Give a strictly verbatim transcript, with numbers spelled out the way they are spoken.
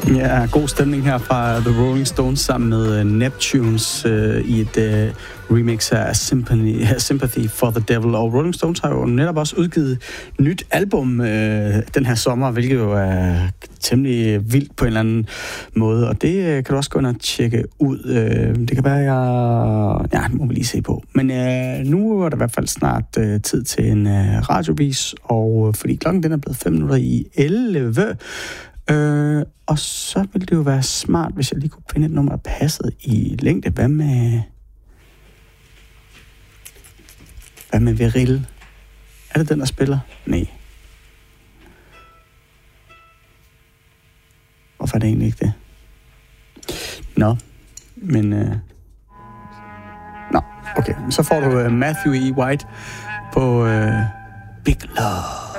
Ja, god stemning her fra The Rolling Stones sammen med Neptunes øh, i et øh, remix af Symphony, Sympathy for the Devil. Og Rolling Stones har jo netop også udgivet nyt album øh, den her sommer, hvilket jo er temmelig vildt på en eller anden måde. Og det øh, kan du også gå ind og tjekke ud. Øh, det kan være, jeg... Ja, det må vi lige se på. Men øh, nu er der i hvert fald snart øh, tid til en øh, radiovis, og fordi klokken den er blevet fem minutter i elleve. Øh, og så ville det jo være smart, hvis jeg lige kunne finde et nummer, der passede i længde. Hvad med... Hvad med Viril? Er det den, der spiller? Nej. Hvorfor er det egentlig ikke det? Nå, men... Øh... Nå, okay. Så får du uh, Matthew E. White på uh, Big Love.